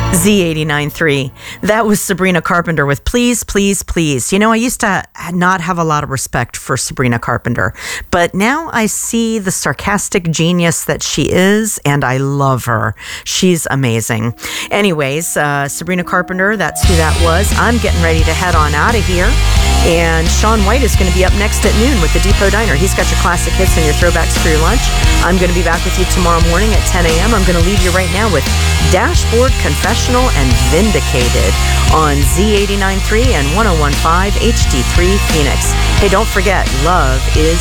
Z89.3. That was Sabrina Carpenter with Please, Please, Please. You know, I used to not have a lot of respect for Sabrina Carpenter, but now I see the sarcastic genius that she is, and I love her. She's amazing. Anyways, Sabrina Carpenter, that's who that was. I'm getting ready to head on out of here, and Sean White is going to be up next at noon with the Depot Diner. He's got your classic hits and your throwbacks for your lunch. I'm going to be back with you tomorrow morning at 10 a.m. I'm going to leave you right now with Dashboard Confessional and Vindicated on Z89.3 and 101.5 HD3 Phoenix. Hey, don't forget, love is